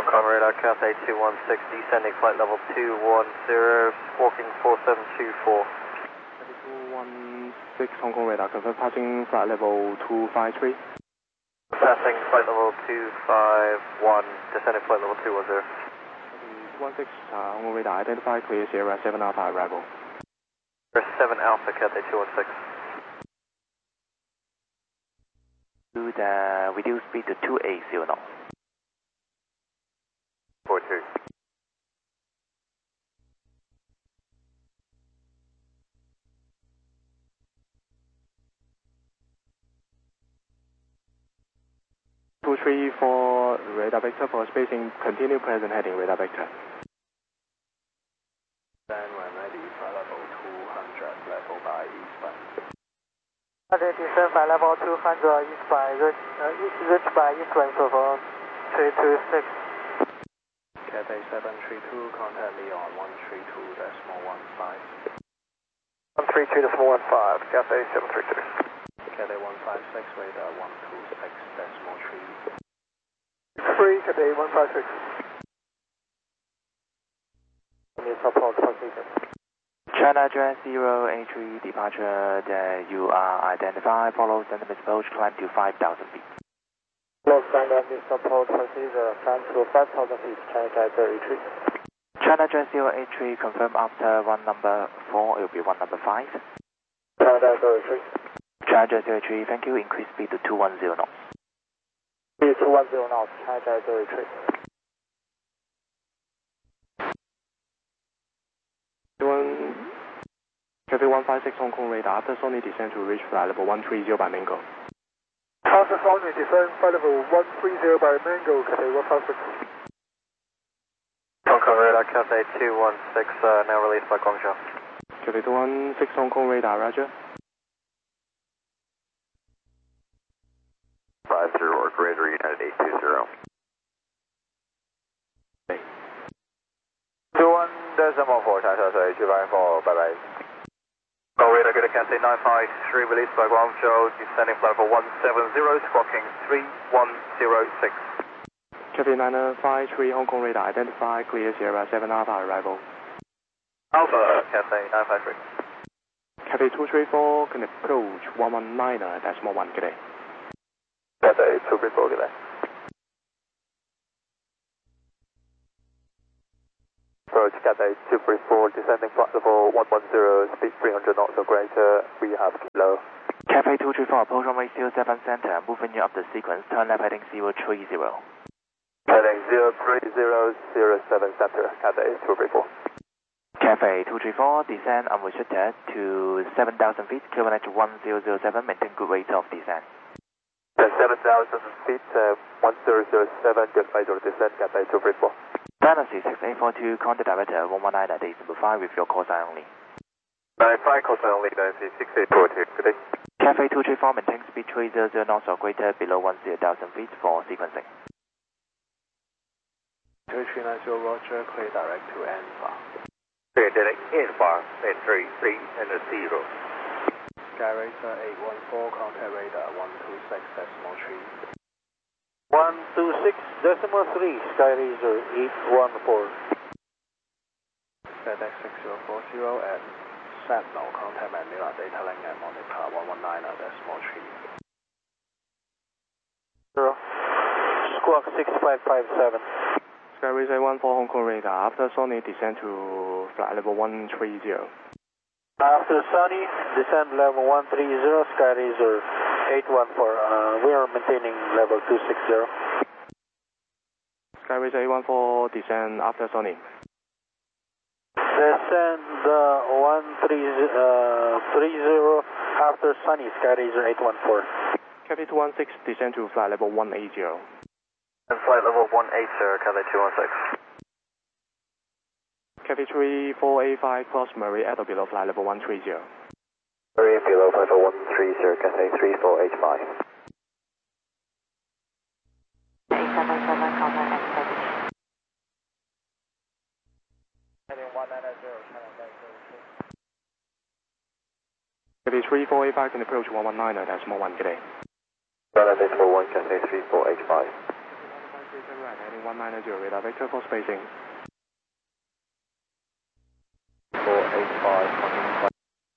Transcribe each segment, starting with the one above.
Hong Kong radar Cathay 216, descending flight level 210, squawking 4724. 216 Hong Kong radar, confirm passing flight level 253. Passing flight level 251, descending flight level 210. 216 Hong Kong radar, identify clear Sierra 7 Alpha arrival. 7 Alpha Cathay 216. Reduce speed to 280 knots. 42. Two three four radar vector for spacing, continue present heading radar vector. Then when ready, flight level 200, level by eastbound. Descend flight level 200, eastbound, reach by eastbound for 326. Cathay 732, contact me on 132.15. 132.15, Cathay 732. Cathay 156, radar 126.3. 3, Cathay 156. Support position. China Jet 083 departure, you are identified, follow centimeter approach, climb to 5,000 feet. Los Angeles support procedure, climb to 5,000 feet, China Jet 083. China Jet 083, confirm after run number 4, it will be run number 5. China Jet 083. China Jet 083, thank you, increase speed to 210 knots. Speed 210 knots, China Jet 083. Cathay 156 Hong Kong radar, after Sony descend to reach flight level 130 by Mango. After Sony descend flight level 130 by Mango, Cathay 156. Hong Kong radar Cathay 216, now released by Guangzhou. Cathay 216 Hong Kong radar, roger. 50 or greater, United 820. 21.4, China Jet 254, bye bye. Go radar, go to Cathay 953, released by Guangzhou, descending flight level 170, squawking 3106. Cathay 953 Hong Kong radar, identify clear Sierra 7 Alpha arrival. Alpha, Cathay 953. Cathay 234 can approach 119.1, good day. Cathay 234, good day. Approach Cathay 234, descending flight level 110, speed 300 knots or greater, we have kilo. Cathay 234, approach runway 07 center, moving you up the sequence, turn left heading 030. Heading 03007 center, Cathay 234. Cathay 234, descend unrestricted to 7,000 feet, kilometer 1007, maintain good rate of descent. 7,000 feet, 1007, good rate of descent, Cathay 234. Dynasty 6842, contact director 119 at December 5 with your call sign only. 95 call sign only, Dynasty 6842, good day. Cathay 234, maintain speed 300 knots or greater below 10,000 feet for sequencing. 2390, roger, clear direct to Alpha. Clear direct Alpha, 833 and a 0. Sky Racer 814, contact radar 126.3. 126.3, Sky Racer 814. FedEx 6040 at Sentinel, contact Manila data link at Monica 119.3. 0. Squawk 6557. Sky Racer 814 Hong Kong radar, after Sony descend to flight level 130. After Sunny, descend level 130, Sky Racer 814. We are maintaining level 260. Sky Racer 814 descend after Sony. Descend 130 after Sunny, Sky Racer 814. Cathay 216 descend to flight level 180. And flight level 180, Cathay 216. Cathay 3485 cross Murray at or below flight level 130. Murray below flight level 130, Cathay 3485. 877, contact X Heading 190, China Jet 083. Cathay 3485 can approach 119.1, good day. 1 Cathay 3485. turn right, heading 190, radar vector for spacing. 485,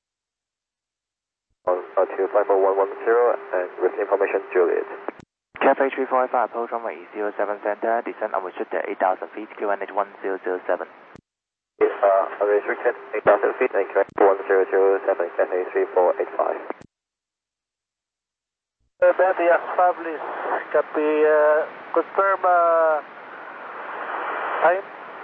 to flight for 110 and with information Juliet. Cafe 345, approach runway 07 center, descend altitude at 8,000 feet, QNH 1007. Restricted 8,000 feet and correct 1007, Cafe 3485. Betty established, copy, confirm time.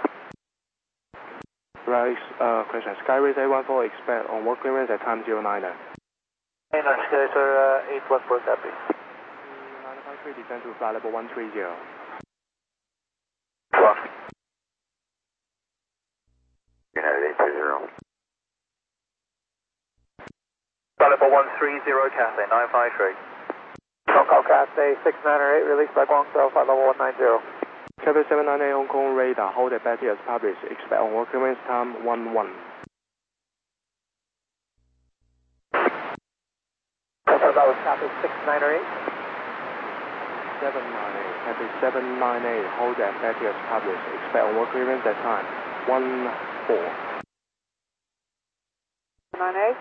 Right, question. Skyrace 814, expect on work clearance at time 09er. Skyracer 814, copy. 953, descend to flight level 130. United 820. Flight level 130, Cathay 953. Hong Cathay 6908, release by Guangzhou, flight level 190. Cathay 798 Hong Kong radar, hold at Betty as published, expect on work clearance time 11. That was Cathay 6908. 798, Cathay 798, hold at Betty as published, expect on work clearance at time 14. 98.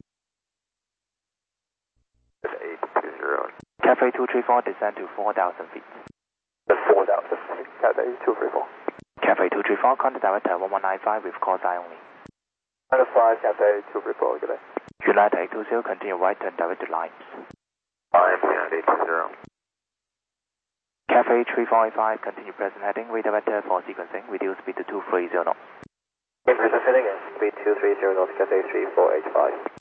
820. Cafe 234, descend to 4,000 feet. 4,000 feet, Cathay 234. Cafe 234, contact director 1195 with call sign only. 95, Cathay 234, good day. United 820, continue right turn direct to lines. I'm United 820. Cafe 3485, continue present heading, radar vector for sequencing, reduce speed to 230 knots. In present heading and speed 230 knots, Cathay 3485.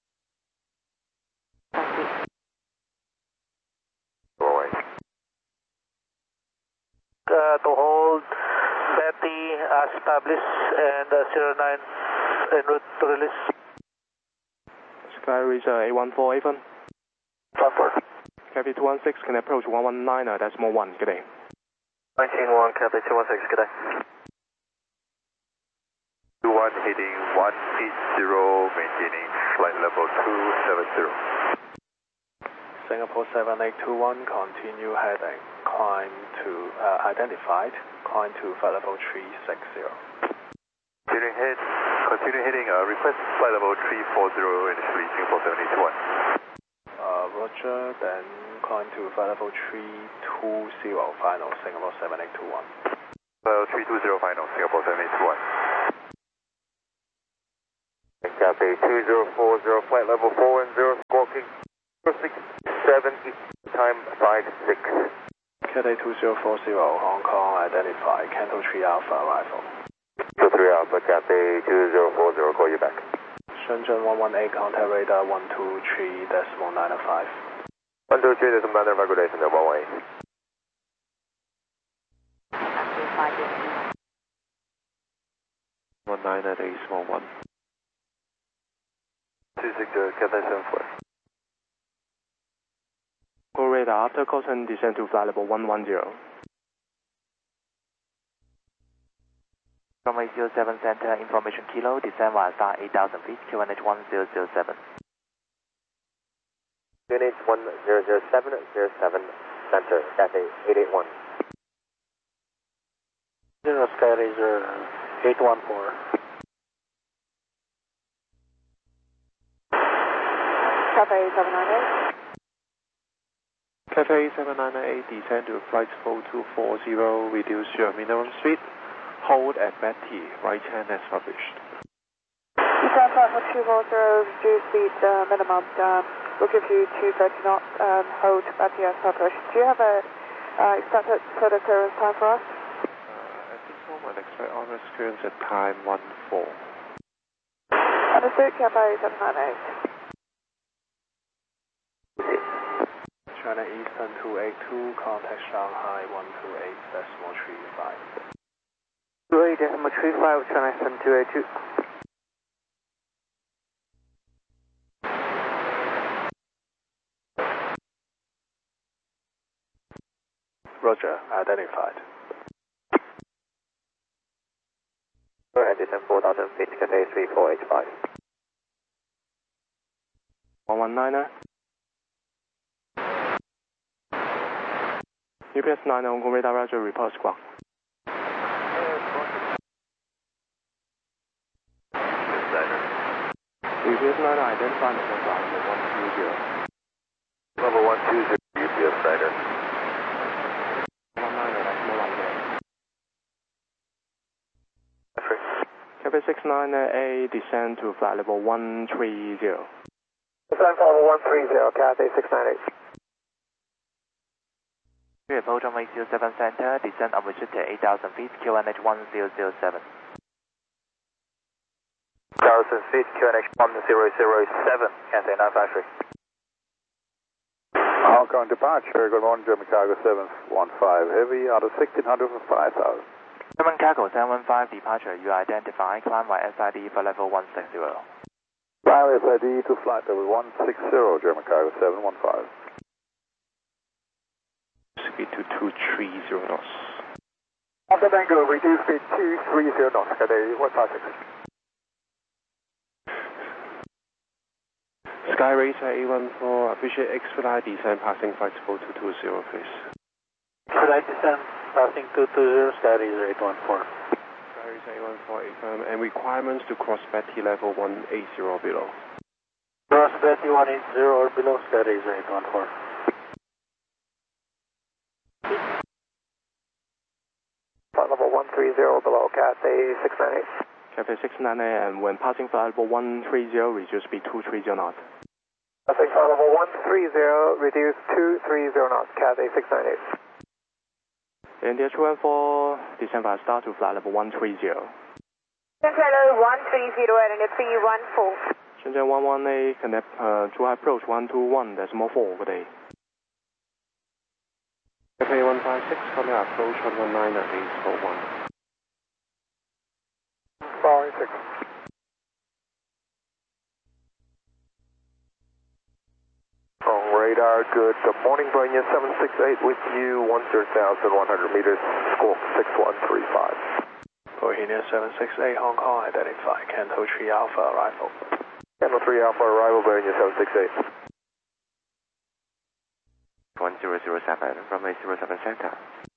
To hold Betty as established and 09 en route to release. Skyrace 814, Avon. Transport. Cathay 216 can approach 119er, decimal 1, good day. 191, Cathay 216, good day. 21 heading 180, maintaining flight level 270. Singapore 7821, continue heading, climb to, identified, climb to flight level 360. Continue heading, request flight level 340 initially, Singapore 7821. Roger, then climb to flight level 320, final, Singapore 7821. 320 final, Singapore 7821. Cathay 2040, flight level 410, squawking 67, time 56. Cathay 2040, Hong Kong, identified, Canto 3 Alpha, arrival. 23 Alpha, Cathay 2040, call you back. Shenzhen 118, contact radar 123.905. 123.905, good day, Shenzhen 118. 19 at Eastmore 1. 26, Cathay 74. Go radar, after caution, descend to flight level 110. Runway 07 center, information kilo, descend via star 8,000 feet, QNH 1007. Unit 1007, center, Cathay 881. Zero Skyracer 814. Cathay 798. Cathay 798, descend to flight 4240, reduce your minimum speed. Hold at Betty, right hand as published. Descend flight for 240, reduce speed minimum. We'll give you 230 knots and hold Betty as published. Do you have a expected further clearance time for us? At this moment, expect honors clearance at time 14. Understood, Cathay 798. China Eastern 282, contact Shanghai 128.35. 28.35, China Eastern 282. Roger, identified. Go ahead, descend 4,000 feet, Cathay 3485. 119er. UPS 9 on radar Roger, report squawk. UPS 9 identify maintain flight level 120. Level 120, UPS Niner. 19 decimal 10. Cathay 69A descend to flight level 130. Descend to level 130, Cathay 698. Approach runway 07 center, descend unrestricted 8,000 feet, QNH 1007. 1,000 feet, QNH 1007, Cathay 953. Hong Kong departure, good morning, German Cargo 715 Heavy, out of 1600 for 5,000. German Cargo 715 departure, you identify, climb by SID for level 160. Climb SID to flight level 160, German Cargo 715. Speed to 230 knots. After Mango, reduce speed 230 knots, Cathay 156. Sky Racer A14, appreciate expedite descend passing flight 220, please. Expedite descend passing 220, Sky Racer 814. Sky Racer A14, and requirements to cross Betty level 180 below. Cross Betty 180 or below, Sky Racer 814. Flight level 130 below, Cathay 698. Cathay 698, and when passing flight level 130, reduce speed 230 knots. Cathay flight level 130, reduce 230 knots, Cathay 698. India 214, descend by start to flight level 130. Hello, 130 and India 314. Shenzhen 11A, connect Zhuhai approach 121, decimal 4, good day. Cathay 156, coming approach 119 at 841. 5-6. On radar, good morning, Boeing 768 with you, 10,100 meters, squawk 6135. Boeing 768 Hong Kong, identify Canto 3 Alpha arrival. Canto 3 Alpha arrival, Boeing 768. 1007, runway 07 center.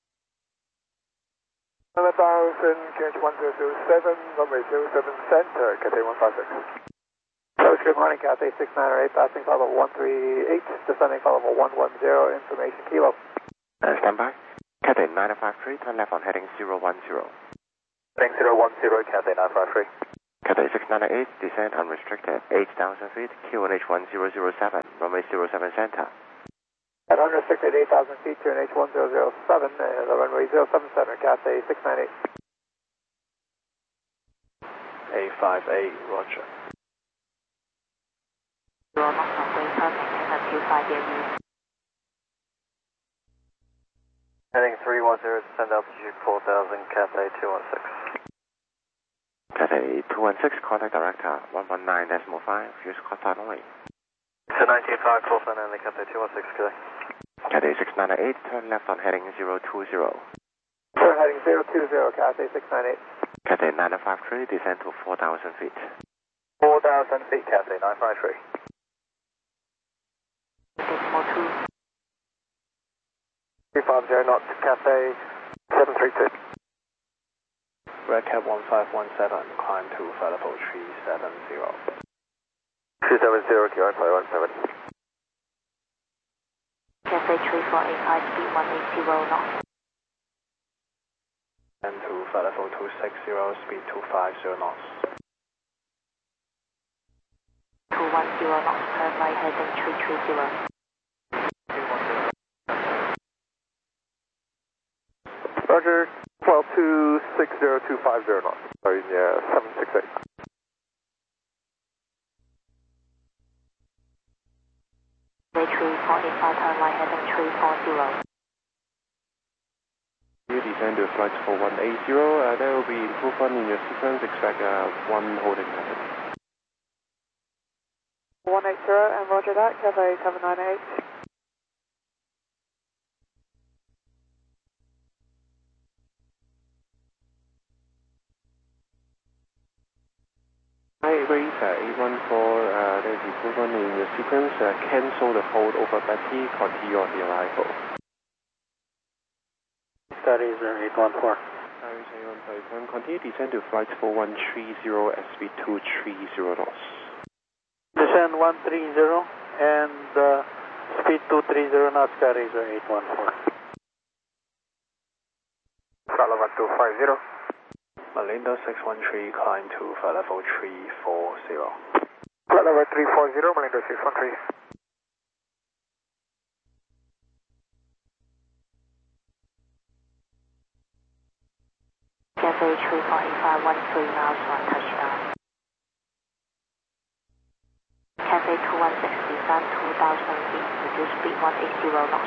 11,000, QNH 1007, runway 07 center, Cathay 156. Approach, good morning, Cathay 698, passing flight level 138, descending flight level 110, information kilo. Stand by. Cathay 953, turn left on heading 010. Heading 010, Cathay 953. Cathay 698, descend unrestricted 8,000 feet, QNH 1007, runway 07 center. At unrestricted 8,000 feet, QNH 1007, and the runway 07 center, Cathay 698. A58, roger. Heading 310, descend altitude 4,000, Cathay 216. Cathay 216, contact director 119.5, use contact only. So 195, call sign and Cathay 216, good day. Cathay 698, turn left on heading 020. Turn heading 020, Cathay 698. Cathay 953, descend to 4,000 feet. 4,000 feet, Cathay 953. Decimal 2. 350 knots, Cathay 732. Red Cap 1517, climb to flight level 370. 270, QI 517. Cathay 3485, speed 180 knots. And to flight level 260, speed 250 knots. 210 knots, turn right heading 330. Roger, 12260, 250 knots. Sorry, 768. Cathay 3485, turn right heading 340. You descend to flight for 180, there will be improvement in your sequence, expect one holding pattern. 180 and roger that, Cathay 798. Hi, Racer A14, there's improvement in your sequence, cancel the hold over Betty, continue on the arrival. SkyRaiser 814. Continue descend to flight 4130 at speed 230 knots. Descend 130 and speed 230 knots, SkyRaiser 814. Flight level 250. Malindo 613, climb to flight level 340. Flight level 340, Malindo 613. Cathay 34513 miles on touchdown. Cathay 216 descend 2000 feet, reduce speed 180 knots.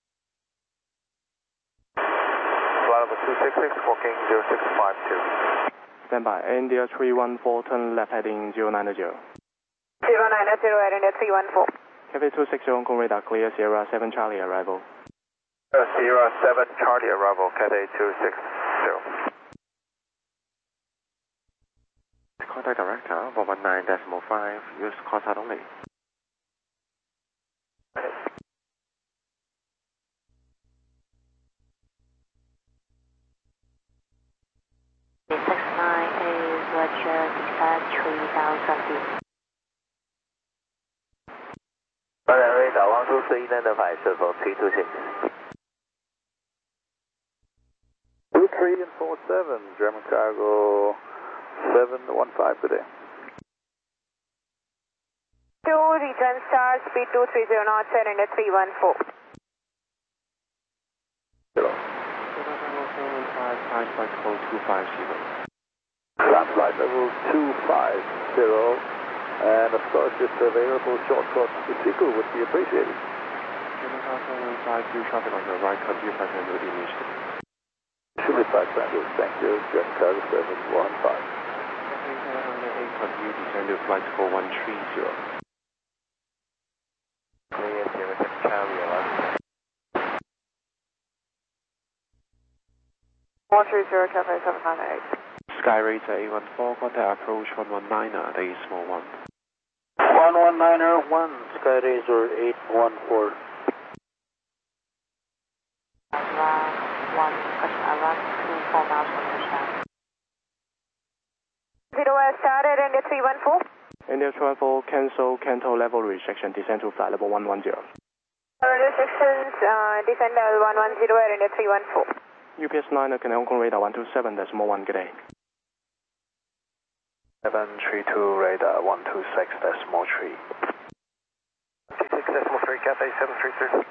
Flight level 266, walking 0652. Stand by. India 314, turn left heading 090. 090, India 314. Cathay 260, Hong Kong radar clear, Sierra 7 Charlie arrival. Sierra 7 Charlie arrival, Cathay 260. Contact director 119.5, use call sign only. The 69A Roger, descend 3000 feet. Radar 123, identify circle 326. 23 and 47, German cargo 715, good day. 2, return star, speed 230 knots, and India 314. Hello. Flight level 250. Flight level 250, and of course if available short course to Sequel would be appreciated. German Cargo 152, traffic on your right, continue flight handle initially. Should be flight handle, thank you, German cargo 715. Continue descend to flight 4130. Clear, Sierra 7 Charlie arrival. 130, Cathay 798. SkyRaiser 814, contact approach 119er, the small one. 119er 1, SkyRaiser 814. Around 24 miles on touchdown. 0 started, India 314. India 314, cancel Canto level restriction, descend to flight level 110. Restrictions, descend level 110, India 314. UPS 9, Canadian Hong Kong radar 127.1, good day. 732, radar 126.3. 26.3, Cathay 733.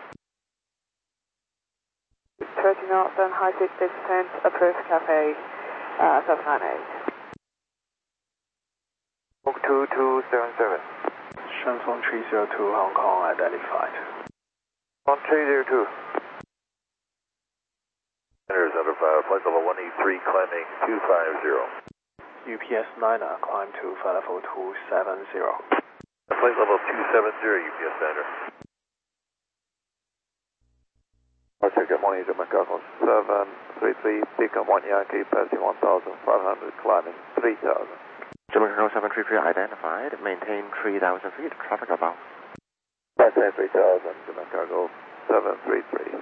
30 knots and high speed descent, approach Cathay 798. 2277. Shenfeng 302, Hong Kong identified. 1302. Centers under fire, flight level 183, climbing 250. UPS 9er, climb to flight level 270. Flight level 270, UPS Center. Roger, good morning, German Cargo 733, Beacon 1 Yankee, passing 1,500, climbing 3,000. German Cargo 733 identified, maintain 3,000 feet, traffic about. Maintain 3,000, German Cargo 733.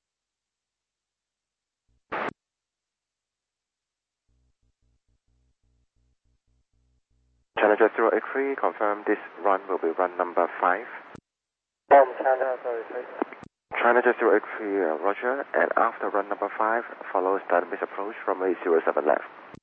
Challenger 083, confirm this run will be run number 5. Challenger 083. Challenger 083, roger, and after run number 5, follow Stanbridge approach from 807 left.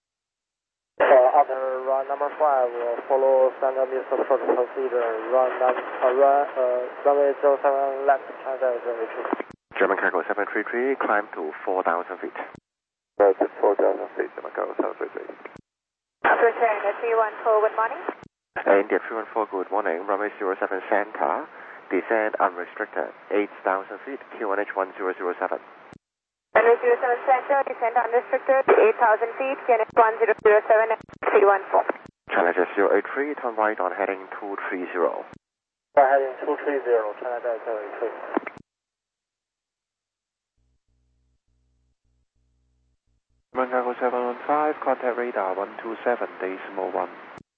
After run number 5, we'll follow standard approach procedure, runway 07 left, Challenger 083. German Cargo 733, climb to 4,000 feet. Right at 4,000 feet, German Cargo 733. Approach India 314, good morning. India 314, good morning, runway 07 center, descend unrestricted, 8,000 feet, QNH 1007. Runway 07 center, descend unrestricted, 8,000 feet, QNH 1007, 314. Challenger 083, turn right on heading 230. Heading 230, Challenger 083. German Cargo 715, contact radar 127, decimal 1.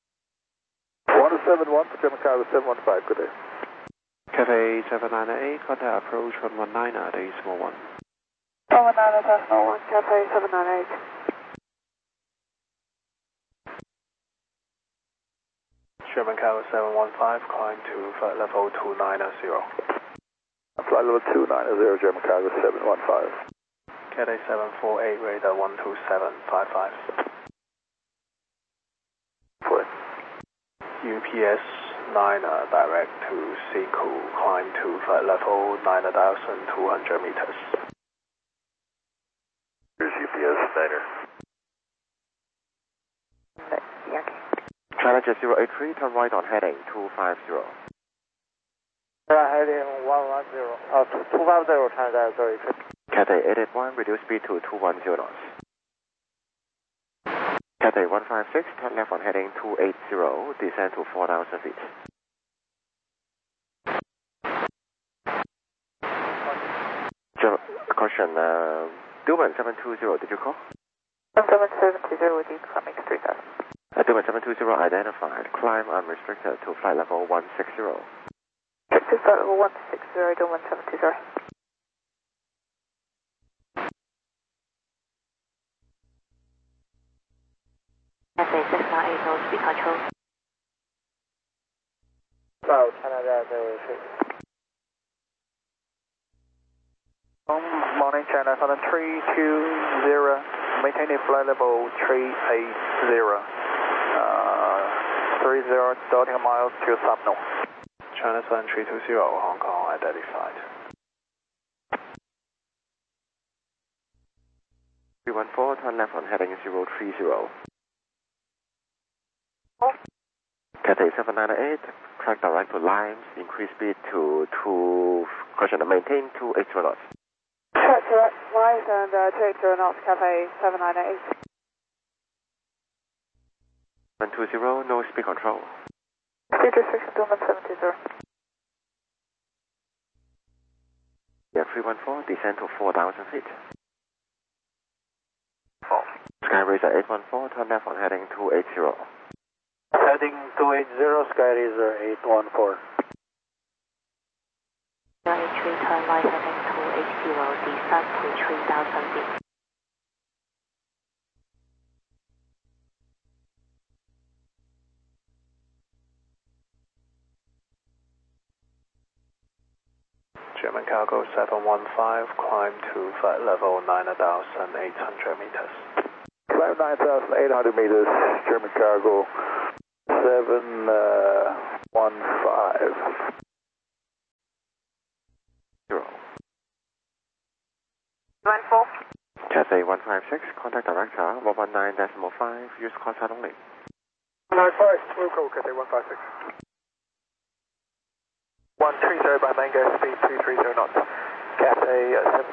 171 for German Cargo 715, good day. Cathay 798, contact approach 119er, decimal 1. 19 decimal 1, Cathay 798. Sherman Cargo 715, climb to flight level 290. Flight level 290, German Cargo 715. Cathay 748, radar 12755. UPS 9 direct to Siku, climb to flight level 9,200 meters. Here's UPS Niner. Challenger 083, turn right on heading 250. Heading 110. 250, Challenger 083. Cathay 881, reduce speed to 210 knots. Cathay 156, turn left on heading 280, descend to 4,000 feet. Caution, Duman 720, did you call? 7720 with you, climbing 3000. Duman 720 identified, climb unrestricted to flight level 160. Restricted flight level 160, Duman 720. Cathay 698, no speed control. South Canada 083. Morning China, Southern 320, maintain a flight level 380. 30 starting miles to Subno. China Southern 320, Hong Kong identified. 314, turn left on heading 030. Cathay 798, track direct to Limes, increase speed to maintain 280 knots. Track direct, Limes and 280 knots, Cathay 798. 120, no speed control. Speed restriction, Duman 720. Yeah, 314, descend to 4,000 feet. Skyracer 814, turn left on heading 280. Heading 280, Skyracer 814. 083, turn right heading 280, descend to 3,000 feet. German Cargo 715, climb to flight level 9,800 meters. Climb 9,800 meters, German Cargo 715. 0. 94. Cathay 156, contact director 119.5, use call sign only. 95, local, Cathay 156. 130 by main gas speed 230 knots. Cathay